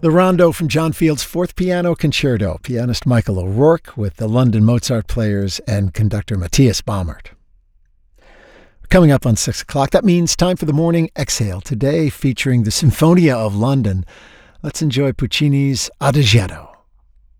The Rondo from John Field's Fourth Piano Concerto, pianist Michael O'Rourke with the London Mozart Players and conductor Matthias Baumert. Coming up on 6 o'clock, that means time for the Morning Exhale, today featuring the Sinfonia of London. Let's enjoy Puccini's Adagietto.